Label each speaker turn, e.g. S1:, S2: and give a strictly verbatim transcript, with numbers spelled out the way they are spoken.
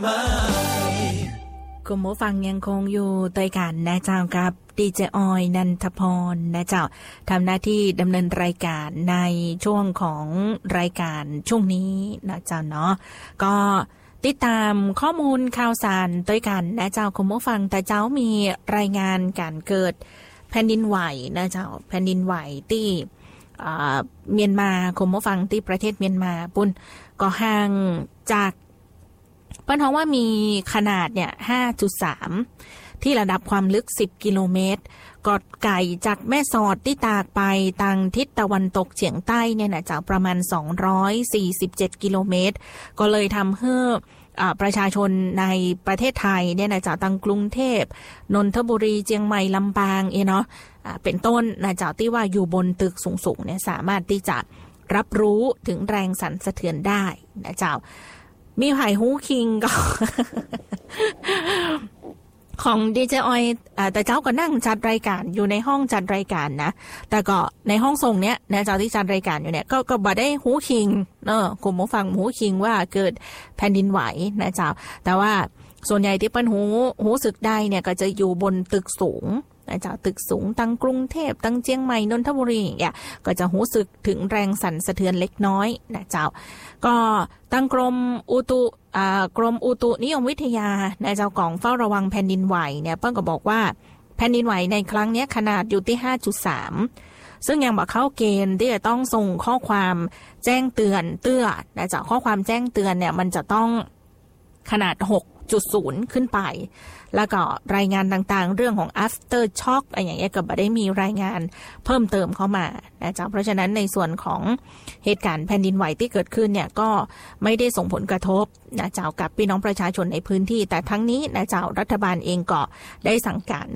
S1: คุณผู้ฟังยังคงอยู่ด้วยกันนะเจ้ากับดีเจออยนันทพรนะเจ้าทำหน้าที่ดำเนินรายการในช่วงของรายการช่วงนี้นะเจ้าเนาะก็ติดตามข้อมูลข่าวสารด้วยกันนะเจ้าคุณผู้ฟังแต่เจ้ามีรายงานการเกิดแผ่นดินไหวนะเจ้าแผ่นดินไหวที่เมียนมาคุณผู้ฟังที่ประเทศเมียนมาปุ่นก็ห่างจากปัญหาว่ามีขนาดเนี่ย ห้าจุดสาม ที่ระดับความลึกสิบกิโลเมตรกอดไก่จากแม่สอดที่ตากไปทางทิศตะวันตกเฉียงใต้เนี่ยนะจากประมาณสองร้อยสี่สิบเจ็ดกิโลเมตรก็เลยทำให้ประชาชนในประเทศไทยเนี่ยนะจากตังกรุงเทพนนทบุรีเชียงใหม่ลำปางเอเนาะเป็นต้นนะจากที่ว่าอยู่บนตึกสูงๆเนี่ยสามารถที่จะรับรู้ถึงแรงสั่นสะเทือนได้นะเจ้ามีไผ่ฮู้คิงก็ ของดีเจออยแต่เจ้าก็นั่งจัดรายการอยู่ในห้องจัดรายการนะแต่ก็ในห้องส่งเนี้ยนะเจ้าที่จัดรายการอยู่เนี่ยก็ก็บ่ได้ฮู้คิงเออกลุ่มผู้ฟังฮู้คิงว่าเกิดแผ่นดินไหวนะเจ้าแต่ว่าส่วนใหญ่ที่เปิ้นฮู้ฮู้สึกได้เนี่ยก็จะอยู่บนตึกสูงนะเจ้าตึกสูงตั้งกรุงเทพตั้งเชียงใหม่นนทบุรีเนี่ยก็จะรู้สึกถึงแรงสั่นสะเทือนเล็กน้อยนะเจ้าก็ตั้งกรมอุตุอ่ากรมอุตุนิยมวิทยาในเจ้ากองเฝ้าระวังแผ่นดินไหวเนี่ยเปิ้นก็บอกว่าแผ่นดินไหวในครั้งนี้ขนาดอยู่ที่ ห้าจุดสาม ซึ่งยังบ่เข้าเกณฑ์ที่จะต้องส่งข้อความแจ้งเตือนเตือนนะเจ้าข้อความแจ้งเตือนเนี่ยมันจะต้องขนาด หกจุดศูนย์ ขึ้นไปแล้วก็รายงานต่างๆเรื่องของ after shock อะไรอย่างเงี้ยก็บ่ได้มีรายงานเพิ่มเติมเข้ามานะจ๊ะเพราะฉะนั้นในส่วนของเหตุการณ์แผ่นดินไหวที่เกิดขึ้นเนี่ยก็ไม่ได้ส่งผลกระทบนะจ๊ะกับพี่น้องประชาชนในพื้นที่แต่ทั้งนี้นะจ๊ะรัฐบาลเองก็ได้สั่งการ